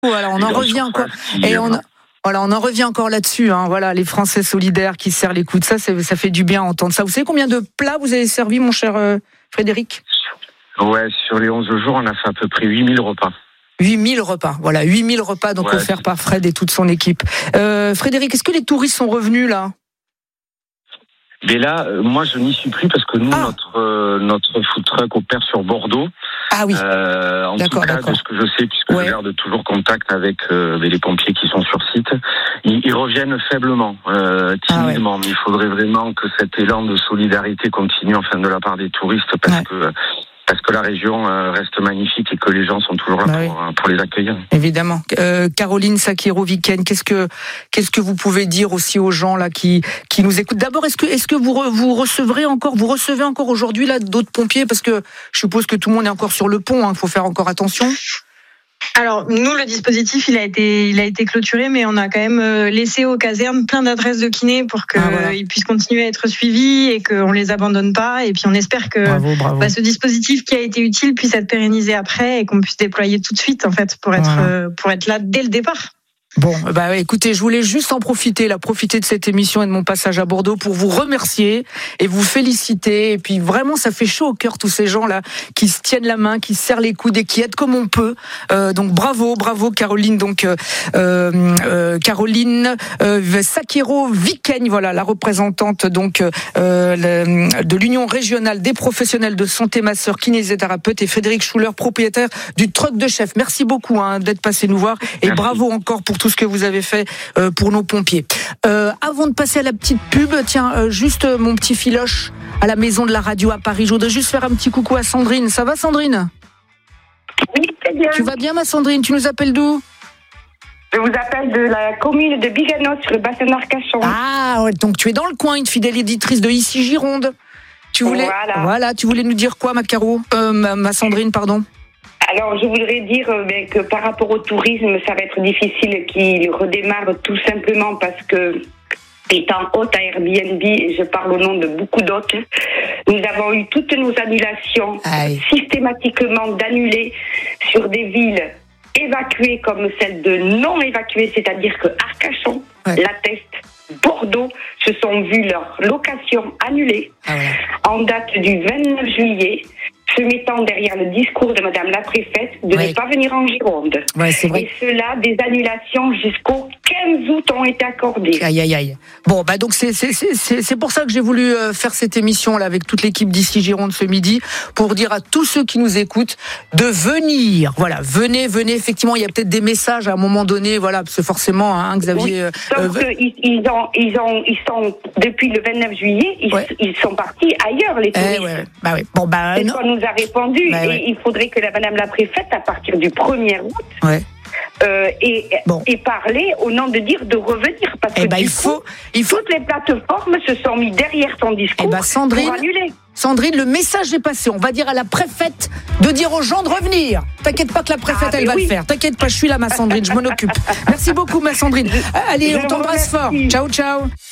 Voilà, on en revient encore. Et on en revient encore là-dessus. Voilà, les Français solidaires qui serrent les coudes. Ça fait du bien à entendre ça. Vous savez combien de plats vous avez servi, mon cher Frédéric ? Ouais, sur les 11 jours, on a fait à peu près 8000 repas. 8000 repas, voilà, 8000 repas donc offerts par Fred et toute son équipe. Frédéric, est-ce que les touristes sont revenus là ? Mais là, moi, je n'y suis plus parce que nous, notre food truck opère sur Bordeaux. Ah oui. En tout cas, de ce que je sais, puisque je garde toujours contact avec les pompiers qui sont sur site, ils reviennent faiblement, timidement. Mais il faudrait vraiment que cet élan de solidarité continue, de la part des touristes, parce que la région reste magnifique et que les gens sont toujours là pour les accueillir. Évidemment. Caroline Sakiro-Viken, qu'est-ce que vous pouvez dire aussi aux gens là qui nous écoutent ? D'abord, est-ce que vous recevez encore aujourd'hui là d'autres pompiers, parce que je suppose que tout le monde est encore sur le pont, il faut faire encore attention. Alors, nous, le dispositif, il a été clôturé, mais on a quand même laissé aux casernes plein d'adresses de kinés pour qu'ils puissent continuer à être suivis et qu'on les abandonne pas. Et puis, on espère que ce dispositif qui a été utile puisse être pérennisé après et qu'on puisse déployer tout de suite, en fait, pour être là dès le départ. Bon, écoutez, je voulais juste profiter de cette émission et de mon passage à Bordeaux pour vous remercier et vous féliciter. Et puis vraiment, ça fait chaud au cœur, tous ces gens-là qui se tiennent la main, qui se serrent les coudes et qui aident comme on peut. Donc bravo Caroline. Donc Caroline Sakiro-Viken, voilà, la représentante donc de l'Union régionale des professionnels de santé, ma sœur kinésithérapeute, et Frédéric Schuller, propriétaire du Truck de Chef. Merci beaucoup d'être passé nous voir et bravo encore pour tout ce que vous avez fait pour nos pompiers. Avant de passer à la petite pub, juste mon petit filoche à la maison de la radio à Paris. Je voudrais juste faire un petit coucou à Sandrine. Ça va, Sandrine ? Oui, très bien. Tu vas bien, ma Sandrine ? Tu nous appelles d'où ? Je vous appelle de la commune de Biganos, sur le bassin d'Arcachon. Ah, ouais, donc tu es dans le coin, une fidèle éditrice de Ici Gironde. Tu voulais nous dire quoi, ma Sandrine, pardon ? Alors, je voudrais dire que par rapport au tourisme, ça va être difficile qu'il redémarre tout simplement parce que, étant hôte à Airbnb, et je parle au nom de beaucoup d'hôtes, nous avons eu toutes nos annulations systématiquement d'annulées sur des villes évacuées comme celle de non évacuées, c'est-à-dire que Arcachon, La Teste, Bordeaux se sont vus leur location annulée en date du 29 juillet. Se mettant derrière le discours de Madame la Préfète de ne pas venir en Gironde. Ouais, c'est vrai. Et cela, des annulations jusqu'au 15 août ont été accordées. Aïe. Bon, donc c'est pour ça que j'ai voulu faire cette émission là avec toute l'équipe d'Ici Gironde ce midi, pour dire à tous ceux qui nous écoutent de venir. Voilà, venez. Effectivement, il y a peut-être des messages à un moment donné, voilà, parce que forcément, Xavier. Sauf qu'ils sont depuis le 29 juillet, ils sont partis ailleurs, les touristes. Bon, nous a répondu et il faudrait que Madame la Préfète, à partir du 1er août, et parler au nom de dire de revenir, parce que toutes les plateformes se sont mis derrière son discours pour annuler. Sandrine, le message est passé. On va dire à la préfète de dire aux gens de revenir. T'inquiète pas que la préfète, elle va le faire. T'inquiète pas, je suis là, ma Sandrine, je m'en occupe. Merci beaucoup, ma Sandrine. Allez, on t'embrasse fort. Ciao.